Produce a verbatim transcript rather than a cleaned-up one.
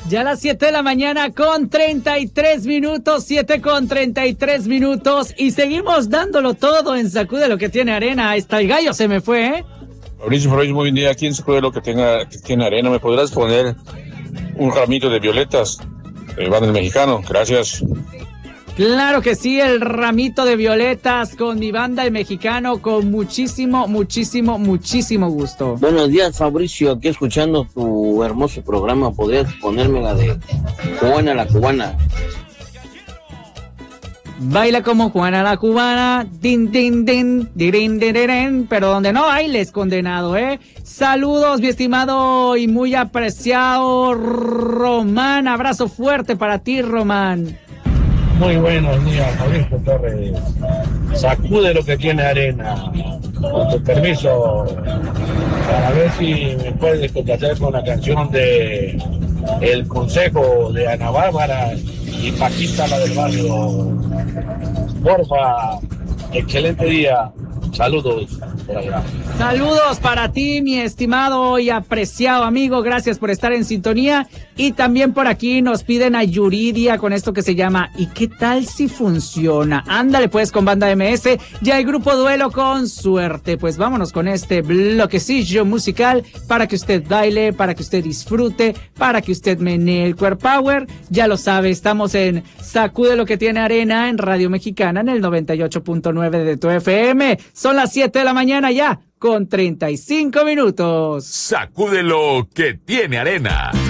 Ya a las siete de la mañana con treinta y tres minutos, siete con treinta y tres minutos, y seguimos dándolo todo en Sacude lo que tiene arena. Hasta el gallo se me fue, ¿eh? Mauricio, Mauricio, muy bien día. Aquí en Sacude lo que tenga, que tiene arena. ¿Me podrás poner un ramito de violetas? Eh, van el mexicano, gracias. Claro que sí, el ramito de violetas con mi banda el mexicano, con muchísimo, muchísimo, muchísimo gusto. Buenos días, Fabricio, aquí escuchando tu hermoso programa. ¿Podrías ponerme la de Juana la Cubana? Baila como Juana la Cubana, din, din, din, dirin, din, din, pero donde no bailes, condenado, ¿eh? Saludos, mi estimado y muy apreciado Román, abrazo fuerte para ti, Román. Muy buenos días, Mauricio Torres. Sacude lo que tiene arena. Con tu permiso, para ver si me puedes complacer con la canción de El Consejo de Ana Bárbara y Paquita, la del barrio. Porfa, excelente día. Saludos por allá. Saludos para ti, mi estimado y apreciado amigo. Gracias por estar en sintonía. Y también por aquí nos piden a Yuridia con esto que se llama ¿Y qué tal si funciona? Ándale pues con Banda M S. Ya el grupo Duelo con suerte. Pues vámonos con este bloquecillo musical para que usted baile, para que usted disfrute, para que usted menee el Core Power. Ya lo sabe, estamos en Sacude lo que tiene arena en Radio Mexicana en el noventa y ocho punto nueve de tu F M. Son las siete de la mañana ya, con treinta y cinco minutos. Sacude lo que tiene arena.